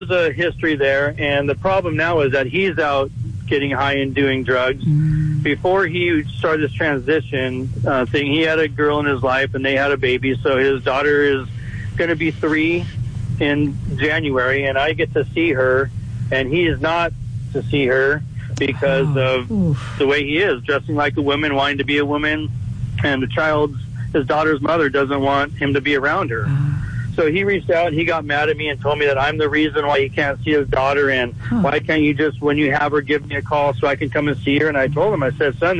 a history there, and the problem now is that he's out getting high and doing drugs. Before he started this transition thing, he had a girl in his life, and they had a baby, so his daughter is going to be 3 in January, and I get to see her, and he is not to see her because of the way he is, dressing like a woman, wanting to be a woman, and his daughter's mother doesn't want him to be around her. So he reached out and he got mad at me and told me that I'm the reason why he can't see his daughter, and why can't you just, when you have her, give me a call so I can come and see her. And I told him, I said, son,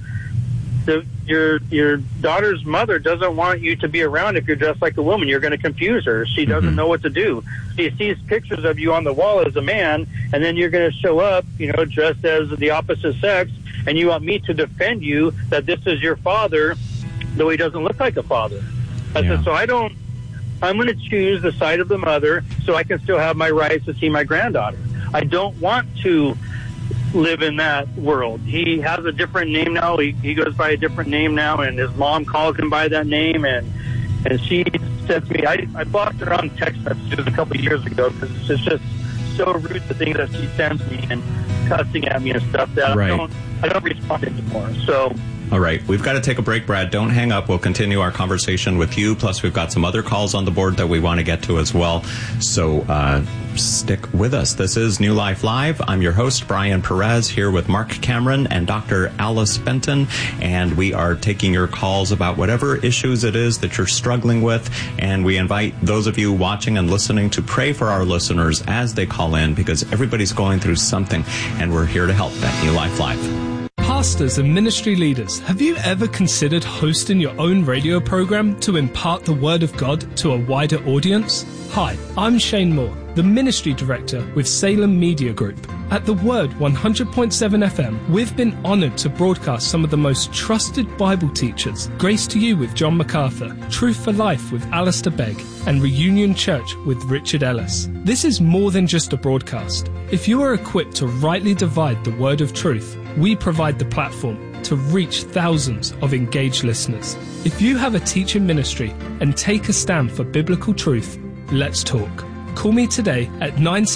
your daughter's mother doesn't want you to be around if you're dressed like a woman. You're going to confuse her. She doesn't know what to do. She sees pictures of you on the wall as a man, and then you're going to show up, dressed as the opposite sex, and you want me to defend you that this is your father, though he doesn't look like a father. I said, so I'm going to choose the side of the mother so I can still have my rights to see my granddaughter. I don't want to live in that world. He has a different name now. He goes by a different name now, and his mom calls him by that name, and she said to me, I blocked her on text messages a couple of years ago because it's just so rude, the things that she sends me and cussing at me and stuff, that I don't respond anymore. So all right, we've got to take a break, Brad. Don't hang up. We'll continue our conversation with you. Plus, we've got some other calls on the board that we want to get to as well. So stick with us. This is New Life Live. I'm your host, Brian Perez, here with Mark Cameron and Dr. Alice Benton. And we are taking your calls about whatever issues it is that you're struggling with. And we invite those of you watching and listening to pray for our listeners as they call in, because everybody's going through something, and we're here to help at New Life Live. Pastors and ministry leaders, have you ever considered hosting your own radio program to impart the Word of God to a wider audience? Hi, I'm Shane Moore, the Ministry Director with Salem Media Group. At The Word 100.7 FM, we've been honored to broadcast some of the most trusted Bible teachers. Grace to You with John MacArthur, Truth for Life with Alistair Begg, and Reunion Church with Richard Ellis. This is more than just a broadcast. If you are equipped to rightly divide the word of truth, we provide the platform to reach thousands of engaged listeners. If you have a teaching ministry and take a stand for biblical truth, let's talk. Call me today at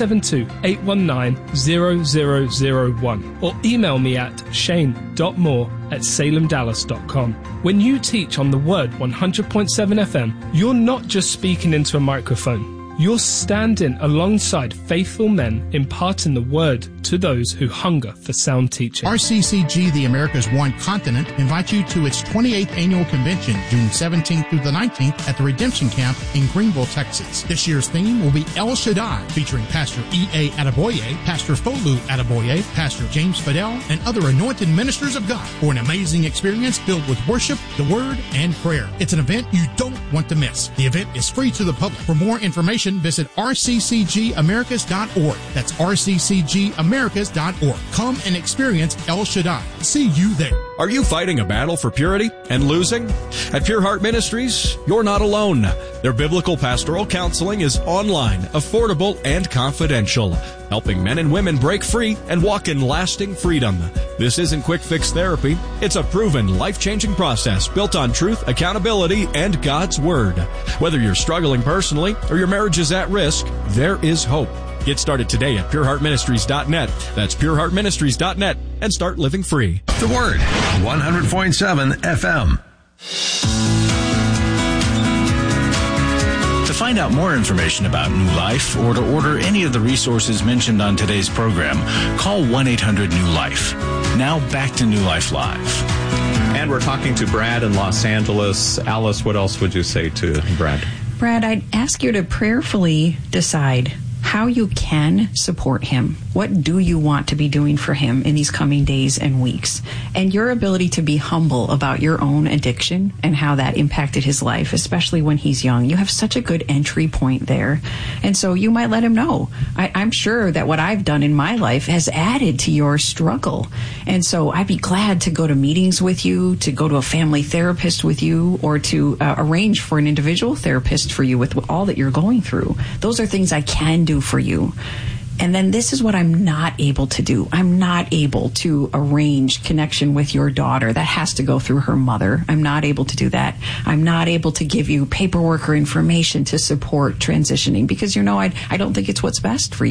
972-819-0001 or email me at shane.moore@salemdallas.com. When you teach on the Word 100.7 FM, you're not just speaking into a microphone. You're standing alongside faithful men imparting the Word to those who hunger for sound teaching. RCCG, the America's One Continent, invites you to its 28th annual convention, June 17th through the 19th at the Redemption Camp in Greenville, Texas. This year's theme will be El Shaddai, featuring Pastor E.A. Adeboye, Pastor Folu Adeboye, Pastor James Fidel, and other anointed ministers of God for an amazing experience filled with worship, the Word, and prayer. It's an event you don't want to miss. The event is free to the public. For more information, visit rccgamericas.org. That's rccgamericas.org. Come and experience El Shaddai. See you there. Are you fighting a battle for purity and losing? At Pure Heart Ministries, you're not alone. Their biblical pastoral counseling is online, affordable, and confidential, helping men and women break free and walk in lasting freedom. This isn't quick fix therapy. It's a proven, life-changing process built on truth, accountability, and God's Word. Whether you're struggling personally or your marriage is at risk, there is hope. Get started today at pureheartministries.net. That's pureheartministries.net, and start living free. The Word, 100.7 FM. To find out more information about New Life or to order any of the resources mentioned on today's program, call 1-800-NEW-LIFE. Now back to New Life Live. And we're talking to Brad in Los Angeles. Alice, what else would you say to Brad? Brad, I'd ask you to prayerfully decide how you can support him. What do you want to be doing for him in these coming days and weeks? And your ability to be humble about your own addiction and how that impacted his life, especially when he's young. You have such a good entry point there. And so you might let him know. I'm sure that what I've done in my life has added to your struggle. And so I'd be glad to go to meetings with you, to go to a family therapist with you, or to arrange for an individual therapist for you with all that you're going through. Those are things I can do for you. And then this is what I'm not able to do. I'm not able to arrange connection with your daughter. That has to go through her mother. I'm not able to do that. I'm not able to give you paperwork or information to support transitioning because, I don't think it's what's best for you.